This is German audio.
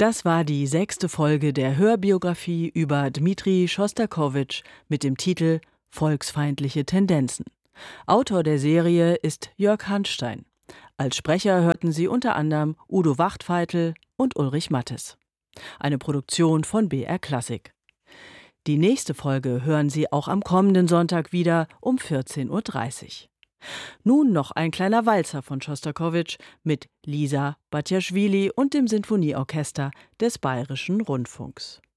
Das war die 6. Folge der Hörbiografie über Dmitri Schostakowitsch mit dem Titel Volksfeindliche Tendenzen. Autor der Serie ist Jörg Hanstein. Als Sprecher hörten Sie unter anderem Udo Wachtfeitel und Ulrich Mattes. Eine Produktion von BR Klassik. Die nächste Folge hören Sie auch am kommenden Sonntag wieder um 14:30 Uhr. Nun noch ein kleiner Walzer von Schostakowitsch mit Lisa Batjaschwili und dem Sinfonieorchester des Bayerischen Rundfunks.